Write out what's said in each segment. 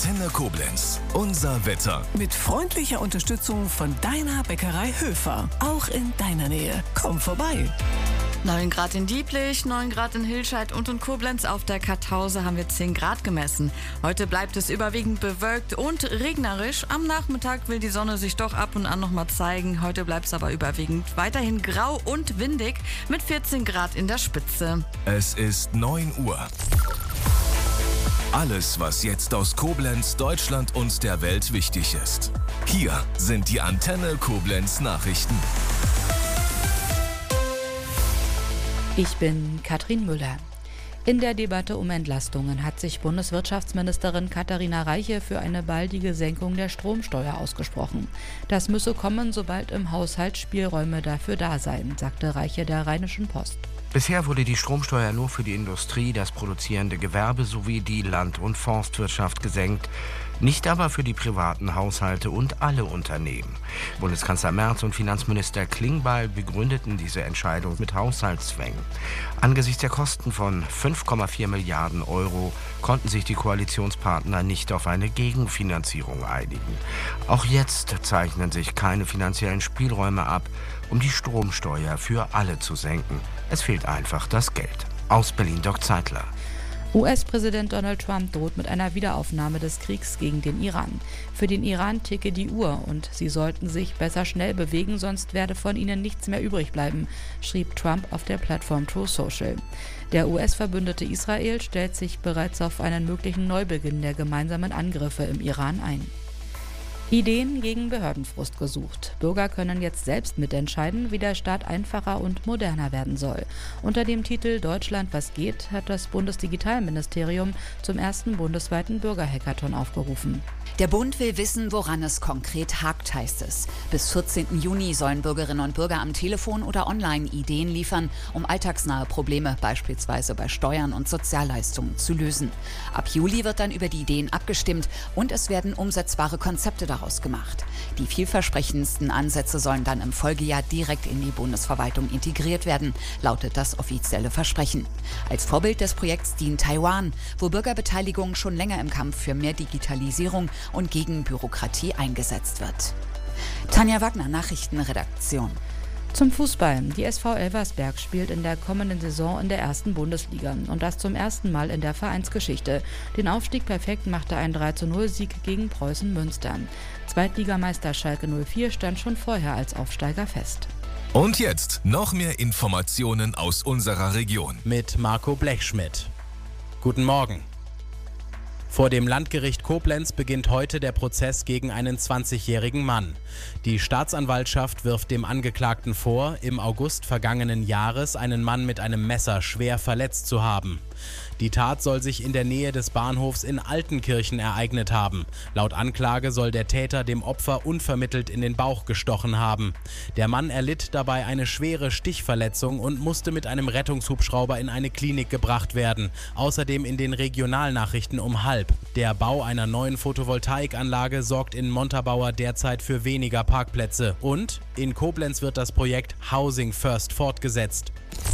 Antenne Koblenz. Unser Wetter. Mit freundlicher Unterstützung von deiner Bäckerei Höfer. Auch in deiner Nähe. Komm vorbei. 9 Grad in Dieblich, 9 Grad in Hilscheid und in Koblenz. Auf der Kartause haben wir 10 Grad gemessen. Heute bleibt es überwiegend bewölkt und regnerisch. Am Nachmittag will die Sonne sich doch ab und an nochmal zeigen. Heute bleibt es aber überwiegend weiterhin grau und windig mit 14 Grad in der Spitze. Es ist 9 Uhr. Alles, was jetzt aus Koblenz, Deutschland und der Welt wichtig ist. Hier sind die Antenne Koblenz Nachrichten. Ich bin Katrin Müller. In der Debatte um Entlastungen hat sich Bundeswirtschaftsministerin Katharina Reiche für eine baldige Senkung der Stromsteuer ausgesprochen. Das müsse kommen, sobald im Haushalt Spielräume dafür da seien, sagte Reiche der Rheinischen Post. Bisher wurde die Stromsteuer nur für die Industrie, das produzierende Gewerbe sowie die Land- und Forstwirtschaft gesenkt, nicht aber für die privaten Haushalte und alle Unternehmen. Bundeskanzler Merz und Finanzminister Klingbeil begründeten diese Entscheidung mit Haushaltszwängen. Angesichts der Kosten von 5,4 Milliarden Euro konnten sich die Koalitionspartner nicht auf eine Gegenfinanzierung einigen. Auch jetzt zeichnen sich keine finanziellen Spielräume ab, um die Stromsteuer für alle zu senken. Es fehlt einfach das Geld. Aus Berlin, Dirk Zeitler. US-Präsident Donald Trump droht mit einer Wiederaufnahme des Kriegs gegen den Iran. Für den Iran ticke die Uhr und sie sollten sich besser schnell bewegen, sonst werde von ihnen nichts mehr übrig bleiben, schrieb Trump auf der Plattform Truth Social. Der US-Verbündete Israel stellt sich bereits auf einen möglichen Neubeginn der gemeinsamen Angriffe im Iran ein. Ideen gegen Behördenfrust gesucht. Bürger können jetzt selbst mitentscheiden, wie der Staat einfacher und moderner werden soll. Unter dem Titel Deutschland was geht hat das Bundesdigitalministerium zum ersten bundesweiten Bürgerhackathon aufgerufen. Der Bund will wissen, woran es konkret hakt, heißt es. Bis 14. Juni sollen Bürgerinnen und Bürger am Telefon oder online Ideen liefern, um alltagsnahe Probleme, beispielsweise bei Steuern und Sozialleistungen, zu lösen. Ab Juli wird dann über die Ideen abgestimmt und es werden umsetzbare Konzepte daraus gemacht. Die vielversprechendsten Ansätze sollen dann im Folgejahr direkt in die Bundesverwaltung integriert werden, lautet das offizielle Versprechen. Als Vorbild des Projekts dient Taiwan, wo Bürgerbeteiligung schon länger im Kampf für mehr Digitalisierung und gegen Bürokratie eingesetzt wird. Tanja Wagner, Nachrichtenredaktion. Zum Fußball. Die SV Elversberg spielt in der kommenden Saison in der ersten Bundesliga und das zum ersten Mal in der Vereinsgeschichte. Den Aufstieg perfekt machte ein 3:0-Sieg gegen Preußen Münster. Zweitligameister Schalke 04 stand schon vorher als Aufsteiger fest. Und jetzt noch mehr Informationen aus unserer Region. Mit Marco Blechschmidt. Guten Morgen. Vor dem Landgericht Koblenz beginnt heute der Prozess gegen einen 20-jährigen Mann. Die Staatsanwaltschaft wirft dem Angeklagten vor, im August vergangenen Jahres einen Mann mit einem Messer schwer verletzt zu haben. Die Tat soll sich in der Nähe des Bahnhofs in Altenkirchen ereignet haben. Laut Anklage soll der Täter dem Opfer unvermittelt in den Bauch gestochen haben. Der Mann erlitt dabei eine schwere Stichverletzung und musste mit einem Rettungshubschrauber in eine Klinik gebracht werden. Außerdem in den Regionalnachrichten um 12:30. Der Bau einer neuen Photovoltaikanlage sorgt in Montabaur derzeit für weniger Parkplätze. Und in Koblenz wird das Projekt Housing First fortgesetzt.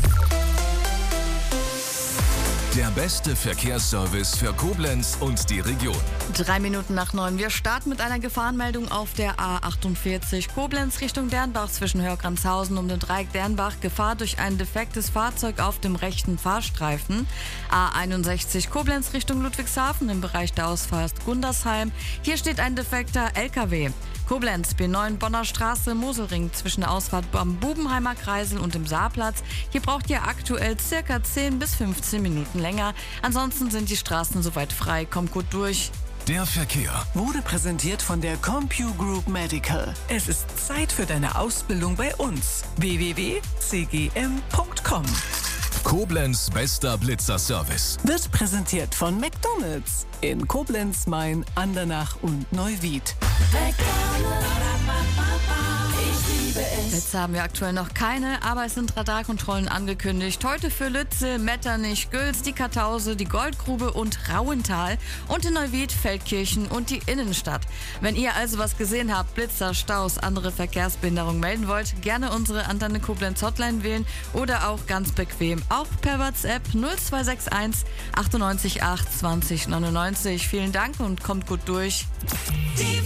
Der beste Verkehrsservice für Koblenz und die Region. 3 Minuten nach 9. Wir starten mit einer Gefahrenmeldung auf der A48 Koblenz Richtung Dernbach zwischen Hörgramshausen um den Dreieck Dernbach. Gefahr durch ein defektes Fahrzeug auf dem rechten Fahrstreifen. A61 Koblenz Richtung Ludwigshafen im Bereich der Ausfahrt Gundersheim. Hier steht ein defekter LKW. Koblenz, B9 Bonner Straße, Moselring zwischen der Ausfahrt am Bubenheimer Kreisel und dem Saarplatz. Hier braucht ihr aktuell circa 10 bis 15 Minuten länger. Ansonsten sind die Straßen soweit frei. Kommt gut durch. Der Verkehr Wurde präsentiert von der CompuGroup Medical. Es ist Zeit für deine Ausbildung bei uns. www.cgm.com. Koblenz bester Blitzerservice. Wird präsentiert von McDonald's in Koblenz, Main, Andernach und Neuwied. McDonald's, ich liebe Blitze haben wir aktuell noch keine, aber es sind Radarkontrollen angekündigt. Heute für Lütze, Metternich, Güls, die Kartause, die Goldgrube und Rauental und in Neuwied, Feldkirchen und die Innenstadt. Wenn ihr also was gesehen habt, Blitzer, Staus, andere Verkehrsbehinderungen melden wollt, gerne unsere Antenne Koblenz Hotline wählen oder auch ganz bequem auch per WhatsApp 0261 98 8 20 99. Vielen Dank und kommt gut durch. Die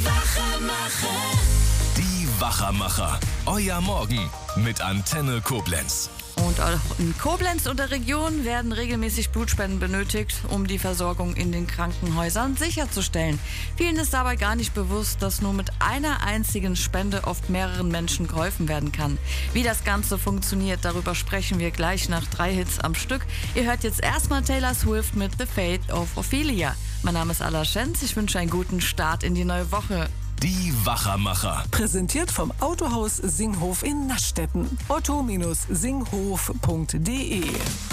Wachermacher. Euer Morgen mit Antenne Koblenz. Und auch in Koblenz und der Region werden regelmäßig Blutspenden benötigt, um die Versorgung in den Krankenhäusern sicherzustellen. Vielen ist dabei gar nicht bewusst, dass nur mit einer einzigen Spende oft mehreren Menschen geholfen werden kann. Wie das Ganze funktioniert, darüber sprechen wir gleich nach 3 Hits am Stück. Ihr hört jetzt erstmal Taylor Swift mit The Fate of Ophelia. Mein Name ist Alla Schenz, ich wünsche einen guten Start in die neue Woche. Die Wachermacher. Präsentiert vom Autohaus Singhof in Naschstetten. otto-singhof.de